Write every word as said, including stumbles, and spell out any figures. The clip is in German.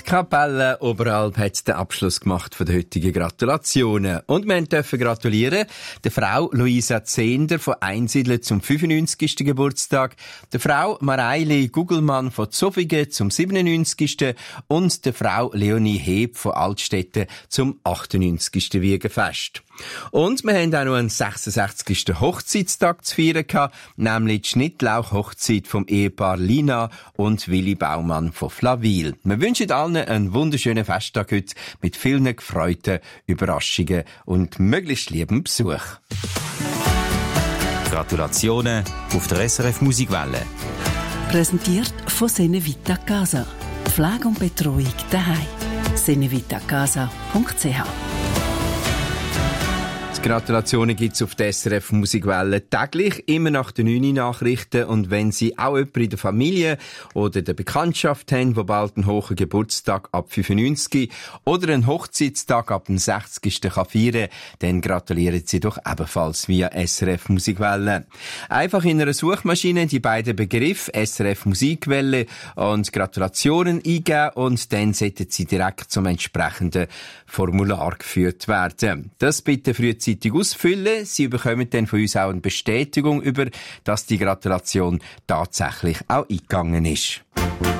Kapelle Oberalp hat den Abschluss gemacht von den heutigen Gratulationen. Und wir dürfen gratulieren der Frau Luisa Zehnder von Einsiedeln zum fünfundneunzigsten Geburtstag, der Frau Mareili Gugelmann von Zofingen zum siebenundneunzigsten und der Frau Leonie Heb von Altstetten zum achtundneunzigsten Wiegenfest. Und wir haben auch noch einen sechsundsechzigsten Hochzeitstag zu feiern gehabt, nämlich die Schnittlauch-Hochzeit vom Ehepaar Lina und Willi Baumann von Flawil. Wir wünschen allen einen wunderschönen Festtag heute mit vielen gefreuten Überraschungen und möglichst lieben Besuch. Gratulationen auf der S R F Musikwelle. Präsentiert von Senevita Casa. Pflege und Betreuung daheim. senevitacasa punkt c h. Gratulationen gibt's auf der S R F Musikwelle täglich, immer nach den neuen Nachrichten. Und wenn Sie auch jemanden in der Familie oder der Bekanntschaft haben, der bald einen hohen Geburtstag ab fünfundneunzig oder einen Hochzeitstag ab dem sechzigsten kann feiern, dann gratulieren Sie doch ebenfalls via S R F Musikwelle. Einfach in einer Suchmaschine die beiden Begriffe S R F Musikwelle und Gratulationen eingeben und dann sollten Sie direkt zum entsprechenden Formular geführt werden. Das bitte frühzeitig ausfüllen. Sie bekommen dann von uns auch eine Bestätigung über, dass die Gratulation tatsächlich auch eingegangen ist.